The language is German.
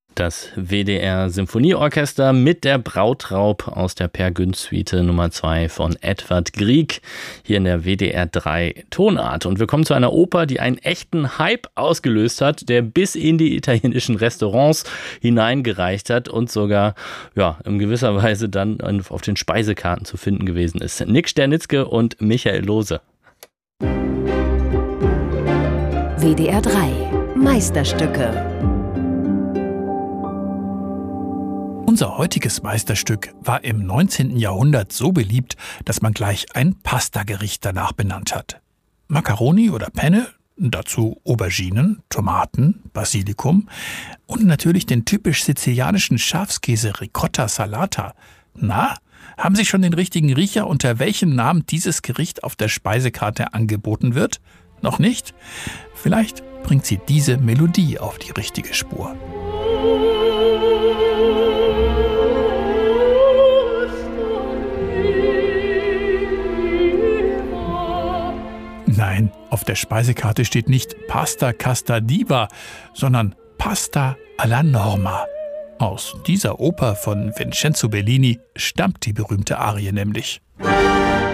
Das WDR-Symphonieorchester mit der Brautraub aus der Per Günd-Suite Nummer 2 von Edvard Grieg hier in der WDR 3 Tonart. Und wir kommen zu einer Oper, die einen echten Hype ausgelöst hat, der bis in die italienischen Restaurants hineingereicht hat und sogar in gewisser Weise dann auf den Speisekarten zu finden gewesen ist. Nick Sternitzke und Michael Lohse. WDR 3 Meisterstücke. Unser heutiges Meisterstück war im 19. Jahrhundert so beliebt, dass man gleich ein Pastagericht danach benannt hat. Makkaroni oder Penne, dazu Auberginen, Tomaten, Basilikum und natürlich den typisch sizilianischen Schafskäse Ricotta Salata. Na, haben Sie schon den richtigen Riecher, unter welchem Namen dieses Gericht auf der Speisekarte angeboten wird? Noch nicht? Vielleicht bringt Sie diese Melodie auf die richtige Spur. Nein, auf der Speisekarte steht nicht Pasta Casta Diva, sondern Pasta alla Norma. Aus dieser Oper von Vincenzo Bellini stammt die berühmte Arie nämlich.